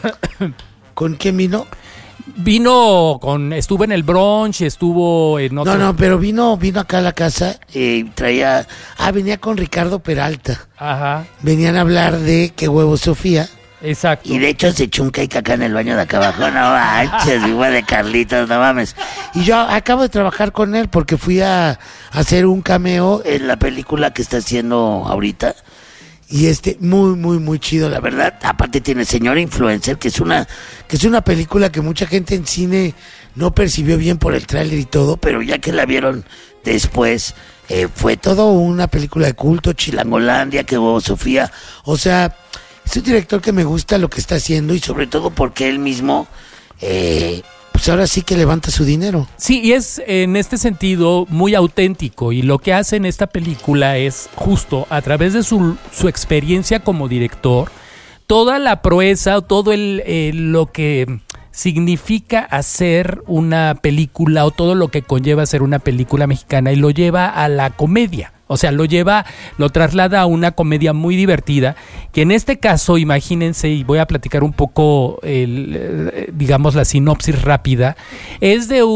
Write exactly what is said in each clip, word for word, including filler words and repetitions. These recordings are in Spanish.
¿Con quién vino? Vino con, estuvo en el brunch, estuvo en otro... No, no, pero vino, vino acá a la casa y traía, ah, venía con Ricardo Peralta. Ajá. Venían a hablar de Qué huevo Sofía. Exacto. Y de hecho se echó un cake acá en el baño de acá abajo, no manches, igual de Carlitos, no mames. Y yo acabo de trabajar con él porque fui a, a hacer un cameo en la película que está haciendo ahorita. Y este, muy, muy, muy chido, la verdad. Aparte tiene Señora Influencer, que es una, que es una película que mucha gente en cine no percibió bien por el tráiler y todo, pero ya que la vieron después, eh, fue todo una película de culto, Chilangolandia, Qué huevo Sofía. O sea, es un director que me gusta lo que está haciendo y sobre todo porque él mismo, eh, pues ahora sí que levanta su dinero. Sí, y es en este sentido muy auténtico, y lo que hace en esta película es justo a través de su, su experiencia como director, toda la proeza, todo el, eh, lo que significa hacer una película o todo lo que conlleva hacer una película mexicana, y lo lleva a la comedia. O sea, lo lleva, lo traslada a una comedia muy divertida, que en este caso, imagínense, y voy a platicar un poco, el, digamos, la sinopsis rápida, es de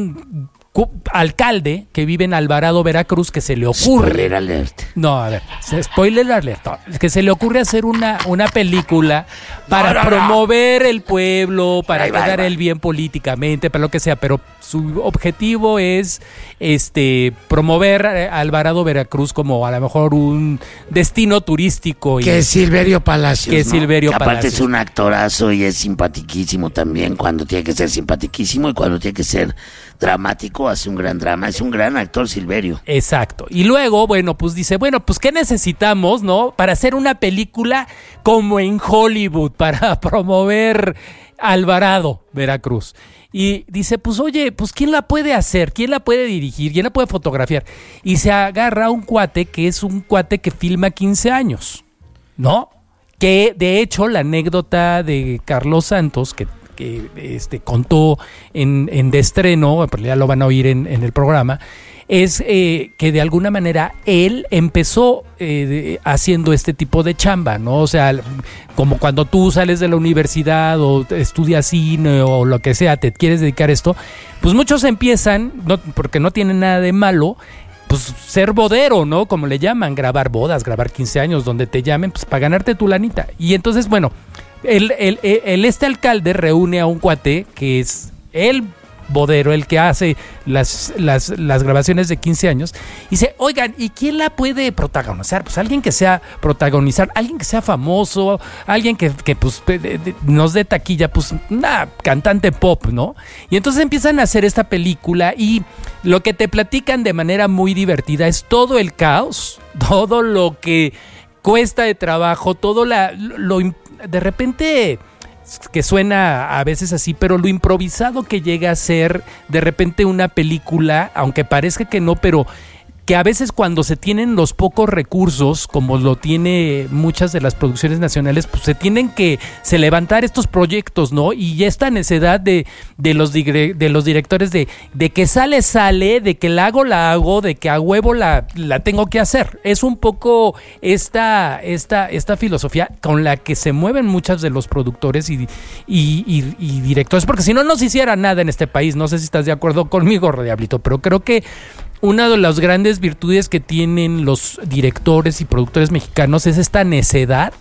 un alcalde que vive en Alvarado, Veracruz, que se le ocurre... Spoiler alert. No, a ver, spoiler alert. No, que se le ocurre hacer una, una película para no, no, promover no. el pueblo, para ahí quedar va, él bien políticamente, para lo que sea, pero su objetivo es este promover a Alvarado, Veracruz como a lo mejor un destino turístico. Que y, es Silverio Palacios, Que es ¿no? Silverio que aparte Palacios. Es un actorazo y es simpatiquísimo también, cuando tiene que ser simpatiquísimo y cuando tiene que ser dramático, hace un gran drama, es un gran actor Silverio. Exacto. Y luego, bueno, pues dice, bueno, pues ¿qué necesitamos, no? Para hacer una película como en Hollywood, para promover Alvarado, Veracruz. Y dice, pues oye, pues ¿quién la puede hacer? ¿Quién la puede dirigir? ¿Quién la puede fotografiar? Y se agarra a un cuate que es un cuate que filma quince años, ¿no? Que de hecho la anécdota de Carlos Santos, que que este, contó en, en de estreno, pero ya lo van a oír en, en el programa, es eh, que de alguna manera él empezó eh, de, haciendo este tipo de chamba, ¿no? O sea, como cuando tú sales de la universidad o estudias cine o lo que sea, te quieres dedicar a esto, pues muchos empiezan, no, porque no tienen nada de malo, pues ser bodero, ¿no? Como le llaman, grabar bodas, grabar quince años, donde te llamen, pues para ganarte tu lanita. Y entonces, bueno, el, el, el, el este alcalde reúne a un cuate que es el bodero, el que hace las, las, las grabaciones de quince años, y dice, oigan, ¿y quién la puede protagonizar? Pues alguien que sea protagonizar, alguien que sea famoso, alguien que, que pues de, de, nos dé taquilla, pues una cantante pop, ¿no? Y entonces empiezan a hacer esta película, y lo que te platican de manera muy divertida es todo el caos, todo lo que cuesta de trabajo, todo la, lo, lo de repente... que suena a veces así, pero lo improvisado que llega a ser de repente una película, aunque parezca que no, pero que a veces cuando se tienen los pocos recursos, como lo tiene muchas de las producciones nacionales, pues se tienen que se levantar estos proyectos, ¿no? Y esta necedad de, de, los, de los directores de, de que sale, sale, de que la hago, la hago, de que a huevo la, la tengo que hacer. Es un poco esta, esta, esta filosofía con la que se mueven muchos de los productores y, y, y, y directores, porque si no, no se hiciera nada en este país. No sé si estás de acuerdo conmigo, Diablito, pero creo que una de las grandes virtudes que tienen los directores y productores mexicanos es esta necedad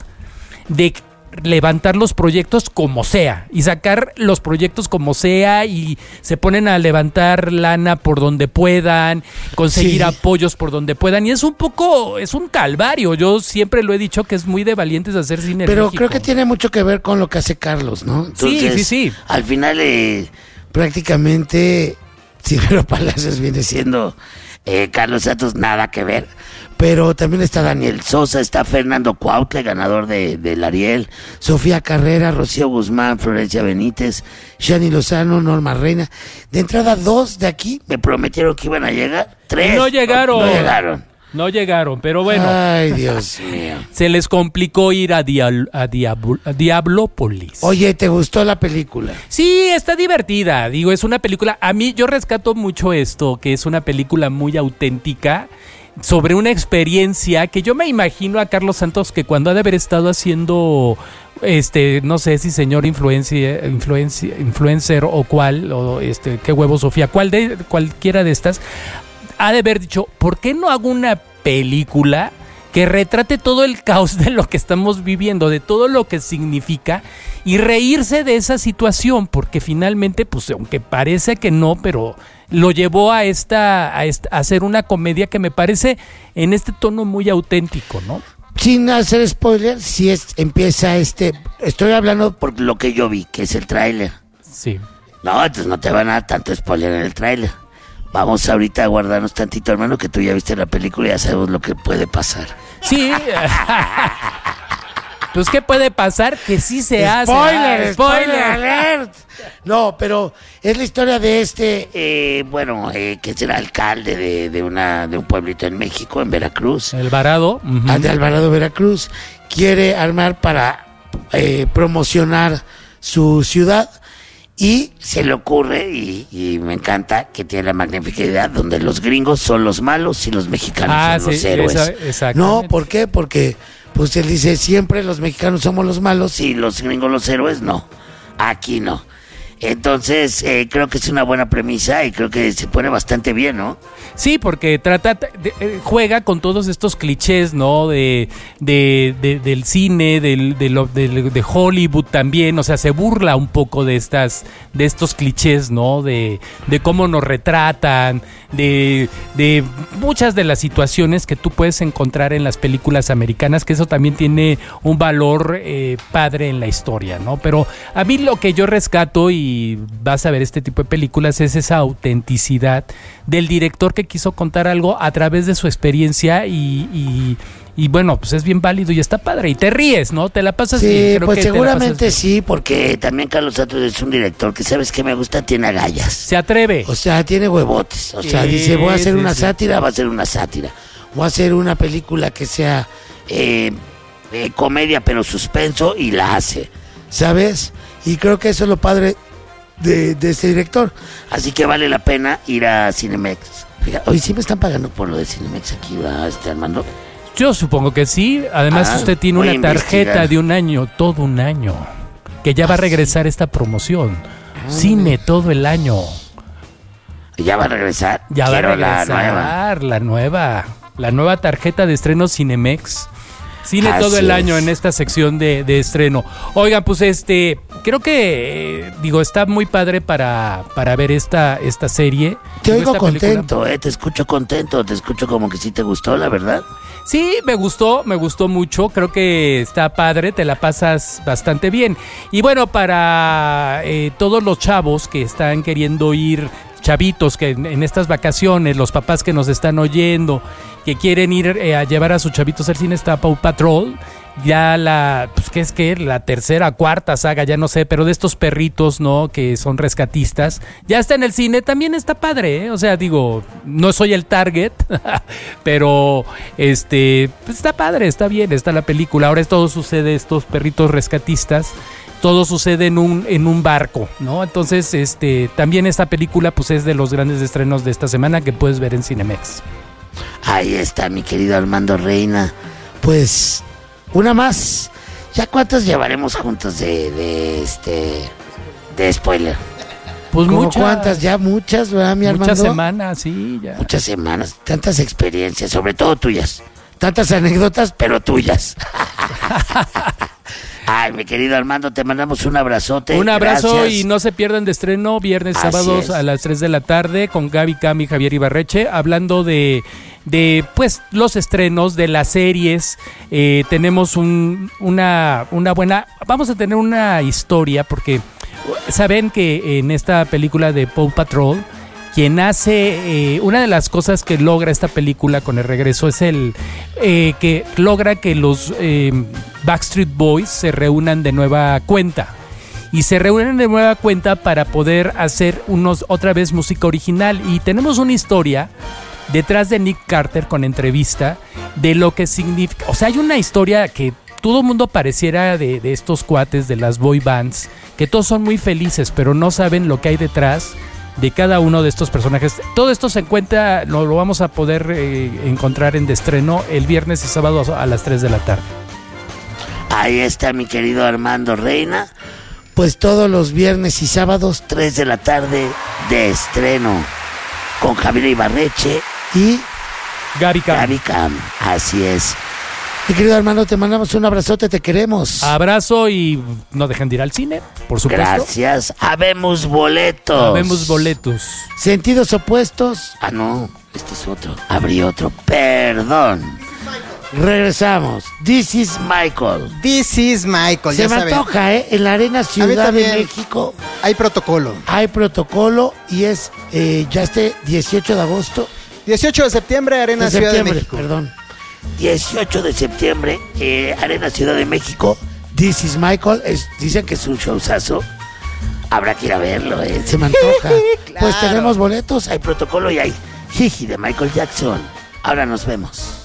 de levantar los proyectos como sea y sacar los proyectos como sea, y se ponen a levantar lana por donde puedan, conseguir sí. apoyos por donde puedan, y es un poco, es un calvario. Yo siempre lo he dicho que es muy de valientes hacer cine. Pero en México. Creo que tiene mucho que ver con lo que hace Carlos, ¿no? Entonces, sí, sí, sí. Al final eh, prácticamente Silverio Palacios viene siendo eh, Carlos Santos, nada que ver. Pero también está Daniel Sosa, está Fernando Cuautle, ganador de, del Ariel, Sofía Carrera, Rocío Guzmán, Florencia Benítez, Shani Lozano, Norma Reina. De entrada, dos de aquí me prometieron que iban a llegar. Tres. No llegaron. No, no llegaron. No llegaron, pero bueno. Ay, Dios mío. Se les complicó ir a, Dial, a, Diablo, a Diablópolis. Oye, ¿te gustó la película? Sí, está divertida. Digo, es una película... A mí, yo rescato mucho esto, que es una película muy auténtica sobre una experiencia que yo me imagino a Carlos Santos que cuando ha de haber estado haciendo este, no sé si señor influencia, influencia, influencer o cuál, o este, qué huevo Sofía, cuál de, cualquiera de estas, ha de haber dicho, ¿por qué no hago una película que retrate todo el caos de lo que estamos viviendo, de todo lo que significa, y reírse de esa situación? Porque finalmente, pues aunque parece que no, pero lo llevó a esta, a esta, a hacer una comedia que me parece en este tono muy auténtico, ¿no? Sin hacer spoiler, si es, empieza este, estoy hablando por lo que yo vi, que es el tráiler. Sí. No, entonces no te van a dar tanto spoiler en el tráiler. Vamos ahorita a guardarnos tantito, hermano, que tú ya viste la película y ya sabemos lo que puede pasar. Sí. Pues, ¿qué puede pasar? Que sí se hace. Spoiler, spoiler alert. No, pero es la historia de este, eh, bueno, eh, que será alcalde de, de, una, de un pueblito en México, en Veracruz. Alvarado. Uh-huh. De Alvarado, Veracruz. Quiere armar para eh, promocionar su ciudad. Y se le ocurre, y, y me encanta, que tiene la magnífica idea donde los gringos son los malos y los mexicanos ah, son sí, los héroes. Esa, no, ¿por qué? Porque pues él dice, siempre los mexicanos somos los malos y los gringos los héroes. No, aquí no. Entonces, eh, creo que es una buena premisa y creo que se pone bastante bien, ¿no? Sí, porque trata, de, eh, juega con todos estos clichés, ¿no? De, de, de del cine, del, de, lo, de, de Hollywood también, o sea, se burla un poco de estas, de estos clichés, ¿no? De, de cómo nos retratan, de, de muchas de las situaciones que tú puedes encontrar en las películas americanas, que eso también tiene un valor eh, padre en la historia, ¿no? Pero a mí lo que yo rescato, y y vas a ver este tipo de películas, es esa autenticidad del director que quiso contar algo a través de su experiencia y, y, y bueno, pues es bien válido y está padre y te ríes, ¿no? Te la pasas sí, bien. Creo pues que seguramente sí, porque también Carlos Santos es un director que, ¿sabes qué me gusta? Tiene agallas. Se atreve. O sea, tiene huevotes. O sea, sí, dice, voy a hacer sí, una sí. sátira, va a hacer una sátira. Voy a hacer una película que sea eh, eh, comedia pero suspenso y la hace, ¿sabes? Y creo que eso es lo padre De, de este director, así que vale la pena ir a Cinemex. Fíjate, hoy sí me están pagando por lo de Cinemex aquí, ¿verdad, este Armando? Yo supongo que sí. Además, ah, usted tiene una tarjeta de un año, todo un año, que ya va ah, a regresar sí. esta promoción. Ah, Cine todo el año. ¿Ya va a regresar? Ya Quiero va a regresar la nueva. la nueva, la nueva tarjeta de estreno Cinemex. Cine Así todo el año es. En esta sección de, de estreno. Oigan, pues este, creo que, eh, digo, está muy padre para, para ver esta, esta serie. Te digo, oigo contento, eh, te escucho contento, te escucho como que sí te gustó, la verdad. Sí, me gustó, me gustó mucho, creo que está padre, te la pasas bastante bien. Y bueno, para eh, todos los chavos que están queriendo ir, chavitos que en, en estas vacaciones, los papás que nos están oyendo, que quieren ir eh, a llevar a sus chavitos al cine, está Paw Patrol, ya la, pues qué es que la tercera, cuarta saga, ya no sé, pero de estos perritos, ¿no? Que son rescatistas, ya está en el cine, también está padre, ¿eh? O sea, digo, no soy el target, pero este, pues está padre, está bien, está la película. Ahora todo sucede, estos perritos rescatistas, todo sucede en un en un barco, ¿no? Entonces, este, también esta película pues es de los grandes estrenos de esta semana que puedes ver en Cinemex. Ahí está, mi querido Armando Reina. Pues, una más. ¿Ya cuántos llevaremos juntos de, de este de spoiler? Pues muchas. ¿Cuántas? Ya muchas, ¿verdad, mi Armando? Muchas semanas, sí, ya. Muchas semanas, tantas experiencias, sobre todo tuyas. Tantas anécdotas, pero tuyas. Ay, mi querido Armando, te mandamos un abrazote. Un abrazo. Gracias. Y no se pierdan de estreno viernes, Así sábados es. a las tres de la tarde con Gaby Cam y Javier Ibarreche, hablando de, de pues los estrenos de las series. Eh, tenemos un, una, una buena, vamos a tener una historia porque saben que en esta película de Paw Patrol, quien hace, eh, una de las cosas que logra esta película con el regreso es el eh, que logra que los eh, Backstreet Boys se reúnan de nueva cuenta. Y se reúnen de nueva cuenta para poder hacer unos otra vez música original. Y tenemos una historia detrás de Nick Carter con entrevista de lo que significa. O sea, hay una historia que todo el mundo pareciera de, de estos cuates de las boy bands, que todos son muy felices, pero no saben lo que hay detrás de cada uno de estos personajes. Todo esto se encuentra, lo, lo vamos a poder eh, encontrar en de estreno el viernes y sábado a las tres de la tarde. Ahí está mi querido Armando Reina. Pues todos los viernes y sábados, tres de la tarde de estreno. Con Javier Ibarreche y Gaby Cam. Gaby Cam. Así es. Mi querido Armando, te mandamos un abrazote, te queremos. Abrazo y no dejen de ir al cine, por supuesto. Gracias. Habemos boletos. Habemos boletos. Sentidos opuestos. Ah, no, este es otro. Abrí otro. Perdón. Regresamos. This is Michael. This is Michael. Se ya me saben. antoja, ¿eh? En la Arena Ciudad de también. México Hay protocolo. hay protocolo y es eh, ya este dieciocho de agosto. dieciocho de septiembre, Arena de Ciudad septiembre, de México. Perdón. dieciocho de septiembre, eh, Arena Ciudad de México. This is Michael. Es, dicen que es un showzazo. Habrá que ir a verlo, ¿eh? Se me antoja. Claro. Pues tenemos boletos, hay protocolo y hay Jiji de Michael Jackson. Ahora nos vemos.